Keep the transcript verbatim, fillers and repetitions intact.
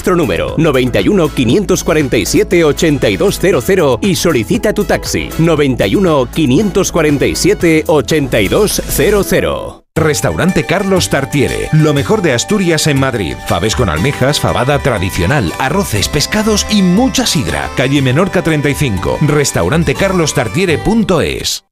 nuestro número noventa y uno, quinientos cuarenta y siete, ochenta y dos cero cero y solicita tu taxi. noventa y uno, quinientos cuarenta y siete, ochenta y dos cero cero. Restaurante Carlos Tartiere, lo mejor de Asturias en Madrid. Faves con almejas, fabada tradicional, arroces, pescados y mucha sidra. Calle Menorca treinta y cinco, restaurante carlos tartiere punto es.